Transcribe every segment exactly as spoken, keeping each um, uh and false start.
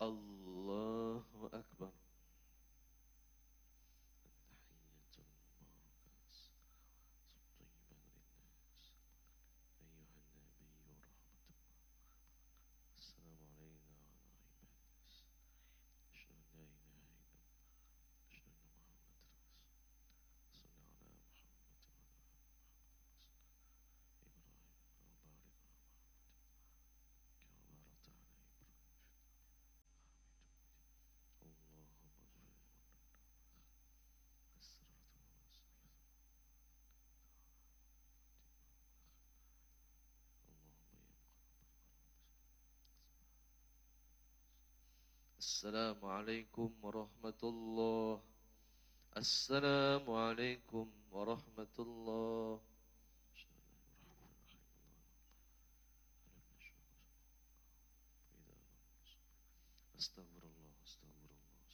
Allahu Akbar. Assalamualaikum warahmatullah. Assalamualaikum warahmatullah. Astagfirullah, astagfirullah.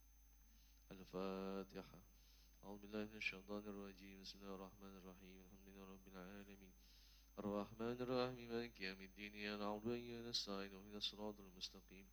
Al-Fatiha. A'udzu billahi minasyaitonir rajim. Bismillahirrahmanirrahim. Alhamdulillahi rabbil alamin. Ar-Rahmanir Rahim. Maliki yaumiddin. Iyyaka na'budu wa iyyaka nasta'in. Ihdinas siratal mustaqim.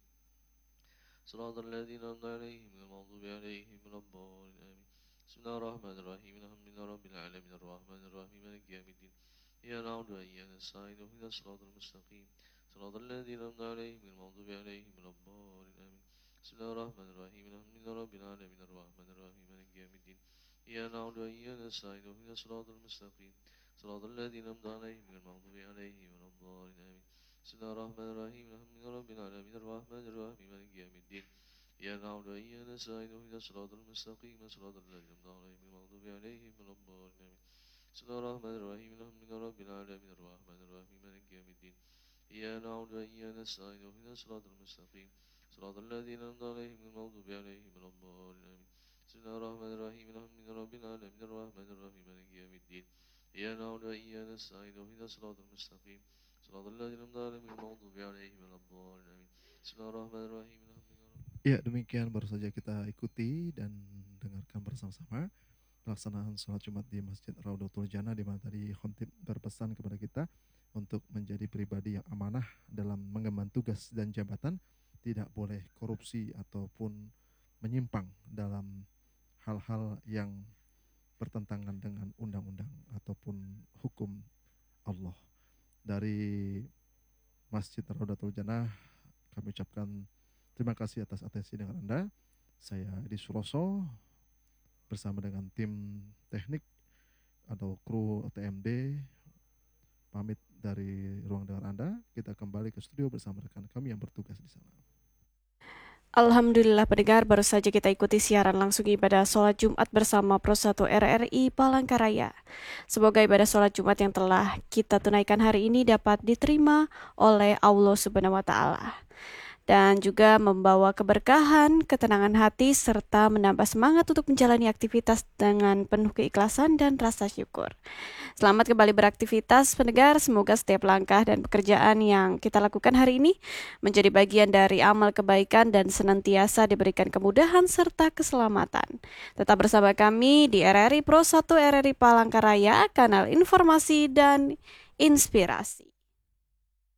صراط الذين أنعمت عليهم غير المغضوب عليهم ولا الضالين آمين. بسم الله الرحمن الرحيم الحمد لله رب العالمين الرحمن الرحيم مالك يوم الدين إياك نعبد وإياك نستعين اهدنا الصراط المستقيم صراط الذين أنعمت عليهم غير المغضوب عليهم ولا الضالين آمين. بسم الله الرحمن الرحيم الحمد لله رب العالمين الرحمن الرحيم مالك يوم الدين إياك نعبد وإياك نستعين اهدنا الصراط المستقيم صراط الذين أنعمت عليهم غير المغضوب عليهم ولا الضالين آمين. بسم الله الرحمن الرحيم الحمد لله رب العالمين الرحمن الرحيم مالك يوم الدين إياك نعبد وإياك نستعين اهدنا الصراط المستقيم صراط الذين أنعمت عليهم غير المغضوب عليهم ولا الضالين آمين. بسم الله الرحمن الرحيم الحمد لله رب العالمين الرحمن الرحيم مالك يوم الدين إياك نعبد وإياك نستعين اهدنا الصراط المستقيم صراط الذين أنعمت عليهم غير المغضوب عليهم ولا الضالين آمين. بسم الله الرحمن الرحيم الحمد لله رب العالمين الرحمن الرحيم مالك يوم الدين إياك نعبد وإياك نستعين اهدنا الصراط المستقيم صراط الذين أنعمت عليهم غير المغضوب عليهم ولا الضالين آمين. بسم الله الرحمن الرحيم. Ya, demikian baru saja kita ikuti dan dengarkan bersama-sama pelaksanaan sholat Jumat di Masjid Raudatul Jannah, di mana tadi khotib berpesan kepada kita untuk menjadi pribadi yang amanah dalam mengemban tugas dan jabatan, tidak boleh korupsi ataupun menyimpang dalam hal-hal yang bertentangan dengan undang-undang ataupun hukum Allah. Dari Masjid Raudatul Jannah kami ucapkan terima kasih atas atensi dengan Anda. Saya Edi Suroso bersama dengan tim teknik atau kru T M D pamit dari ruang dengar Anda. Kita kembali ke studio bersama rekan kami yang bertugas di sana. Alhamdulillah pendengar, baru saja kita ikuti siaran langsung ibadah sholat Jumat bersama Pro satu R R I Palangkaraya. Semoga ibadah sholat Jumat yang telah kita tunaikan hari ini dapat diterima oleh Allah Subhanahu wa Ta'ala, dan juga membawa keberkahan, ketenangan hati, serta menambah semangat untuk menjalani aktivitas dengan penuh keikhlasan dan rasa syukur. Selamat kembali beraktivitas pendengar, semoga setiap langkah dan pekerjaan yang kita lakukan hari ini menjadi bagian dari amal kebaikan dan senantiasa diberikan kemudahan serta keselamatan. Tetap bersama kami di R R I Pro satu R R I Palangkaraya, kanal informasi dan inspirasi.